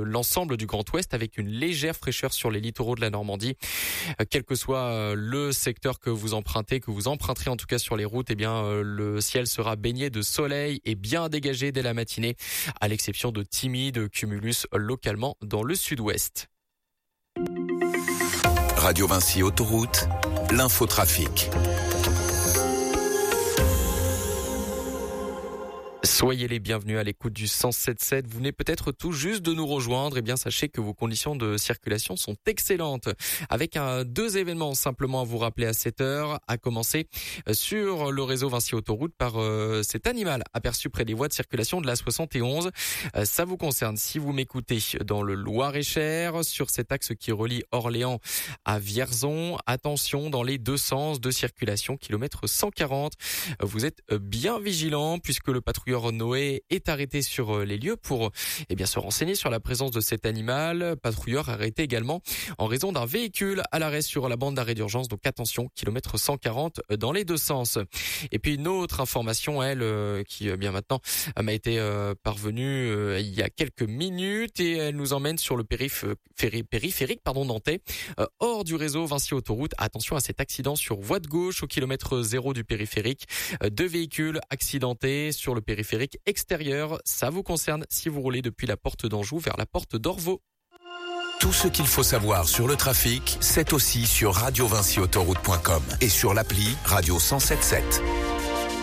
l'ensemble du Grand Ouest avec une légère fraîcheur sur les littoraux de la Normandie. Quel que soit le secteur que vous emprunterez en tout cas sur les routes, le ciel sera baigné de soleil et bien dégagé dès la matinée, à l'exception de timides cumulus localement dans le sud-ouest. Radio Vinci Autoroute, l'infotrafic. Soyez les bienvenus à l'écoute du 107.7. Vous venez peut-être tout juste de nous rejoindre. Sachez que vos conditions de circulation sont excellentes. Avec deux événements simplement à vous rappeler à 7 heures. À commencer sur le réseau Vinci Autoroute par cet animal aperçu près des voies de circulation de la 71. Ça vous concerne si vous m'écoutez dans le Loir-et-Cher, sur cet axe qui relie Orléans à Vierzon. Attention dans les deux sens de circulation, kilomètre 140. Vous êtes bien vigilants puisque le patrouilleur Noé est arrêté sur les lieux pour se renseigner sur la présence de cet animal. Patrouilleur arrêté également en raison d'un véhicule à l'arrêt sur la bande d'arrêt d'urgence. Donc attention, kilomètre 140 dans les deux sens. Et puis une autre information, qui maintenant m'a été parvenue il y a quelques minutes et elle nous emmène sur le périphérique nantais, hors du réseau Vinci Autoroute. Attention à cet accident sur voie de gauche au kilomètre 0 du périphérique. Deux véhicules accidentés sur le périphérique extérieur. Ça vous concerne si vous roulez depuis la porte d'Anjou vers la porte d'Orvaux. Tout ce qu'il faut savoir sur le trafic, c'est aussi sur radiovinciautoroute.com et sur l'appli Radio 107.7.